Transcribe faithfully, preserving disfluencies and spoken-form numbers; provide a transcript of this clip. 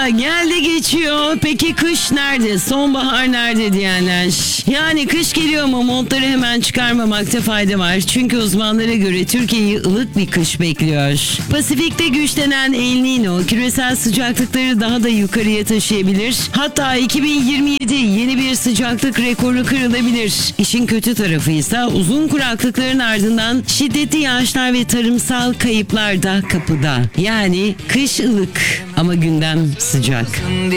Aa, geldi geçiyor. Peki kış nerede? Sonbahar nerede diyenler. Yani kış geliyor ama montları hemen çıkarmamakta fayda var. Çünkü uzmanlara göre Türkiye'yi ılık bir kış bekliyor. Pasifik'te güçlenen El Niño küresel sıcaklıkları daha da yukarıya taşıyabilir. Hatta iki bin yirmi yedi yeni bir sıcaklık rekoru kırılabilir. İşin kötü tarafı ise uzun kuraklıkların ardından şiddetli yağışlar ve tarımsal kayıplar da kapıda. Yani kış ılık ama gündem sıcak.